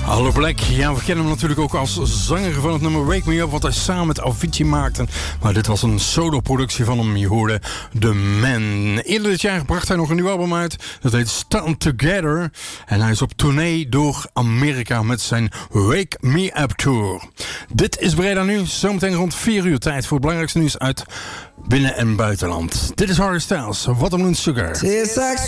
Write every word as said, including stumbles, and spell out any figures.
Hallo Black, ja, we kennen hem natuurlijk ook als zanger van het nummer Wake Me Up, wat hij samen met Avicii maakte. Maar dit was een solo-productie van hem, je hoorde The Man. Eerder dit jaar bracht hij nog een nieuw album uit, dat heet Stand Together. En hij is op tournee door Amerika met zijn Wake Me Up Tour. Dit is Breda Nu, zometeen rond vier uur tijd voor het belangrijkste nieuws uit binnen- en buitenland. Dit is Harry Styles, Watermelon Sugar.